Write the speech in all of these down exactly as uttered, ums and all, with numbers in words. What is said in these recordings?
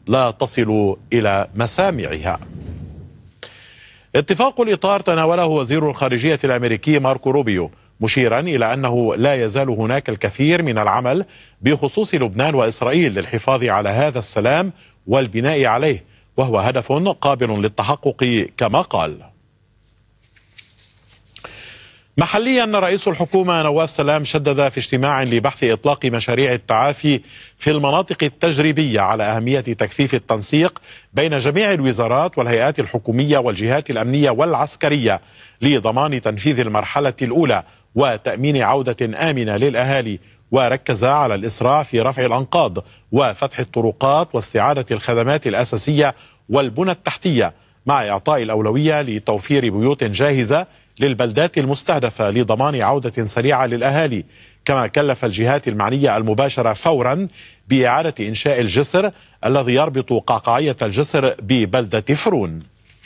لا تصل إلى مسامعها. اتفاق الإطار تناوله وزير الخارجية الأمريكي ماركو روبيو، مشيرا إلى أنه لا يزال هناك الكثير من العمل بخصوص لبنان وإسرائيل للحفاظ على هذا السلام والبناء عليه، وهو هدف قابل للتحقق كما قال. محليا، رئيس الحكومة نواف سلام شدد في اجتماع لبحث إطلاق مشاريع التعافي في المناطق التجريبية على أهمية تكثيف التنسيق بين جميع الوزارات والهيئات الحكومية والجهات الأمنية والعسكرية لضمان تنفيذ المرحلة الأولى وتأمين عودة آمنة للأهالي، وركز على الإسراع في رفع الأنقاض وفتح الطرقات واستعادة الخدمات الأساسية والبنى التحتية، مع إعطاء الأولوية لتوفير بيوت جاهزة للبلدات المستهدفة لضمان عودة سريعة للأهالي. كما كلف الجهات المعنية المباشرة فورا بإعادة إنشاء الجسر الذي يربط قعقاعية الجسر ببلدة فرون.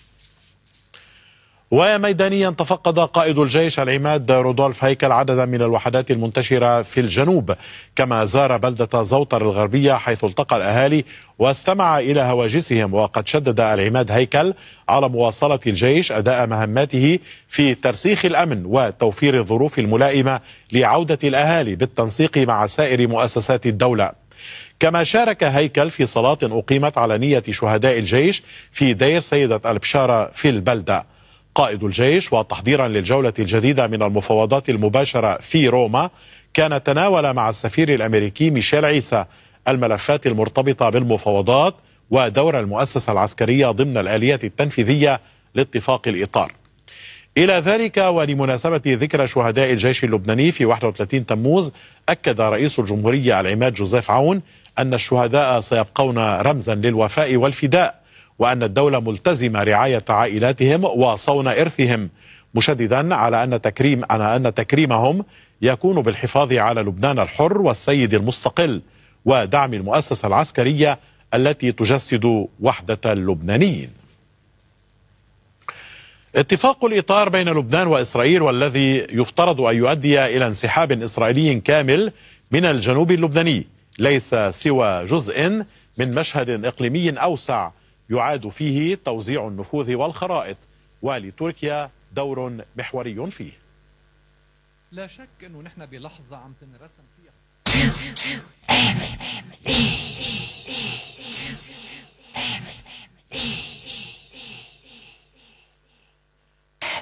وميدانيا، تفقد قائد الجيش العماد رودولف هيكل عددا من الوحدات المنتشرة في الجنوب، كما زار بلدة زوطر الغربية حيث التقى الأهالي واستمع إلى هواجسهم. وقد شدد العماد هيكل على مواصلة الجيش أداء مهماته في ترسيخ الأمن وتوفير الظروف الملائمة لعودة الأهالي بالتنسيق مع سائر مؤسسات الدولة. كما شارك هيكل في صلاة أقيمت على نية شهداء الجيش في دير سيدة البشارة في البلدة. قائد الجيش، وتحضيرا للجولة الجديدة من المفاوضات المباشرة في روما، كان تناول مع السفير الأمريكي ميشيل عيسى الملفات المرتبطة بالمفاوضات ودور المؤسسة العسكرية ضمن الآليات التنفيذية لاتفاق الإطار. إلى ذلك، ولمناسبة ذكرى شهداء الجيش اللبناني في واحد وثلاثين تموز، أكد رئيس الجمهورية العماد جوزيف عون أن الشهداء سيبقون رمزا للوفاء والفداء، وأن الدولة ملتزمة رعاية عائلاتهم وصون إرثهم، مشددا على أن تكريم على أن تكريمهم يكون بالحفاظ على لبنان الحر والسيد المستقل ودعم المؤسسة العسكرية التي تجسد وحدة اللبنانيين. اتفاق الإطار بين لبنان وإسرائيل، والذي يفترض أن يؤدي إلى انسحاب إسرائيلي كامل من الجنوب اللبناني، ليس سوى جزء من مشهد إقليمي أوسع يعاد فيه توزيع النفوذ والخرائط، ولتركيا دور محوري فيه. لا شك انه نحن بلحظه عم تنرسم فيها.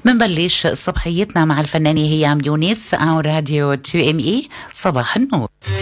منبلش صبحيتنا مع الفنانة هيام يونس على راديو تو ام اي. صباح النور.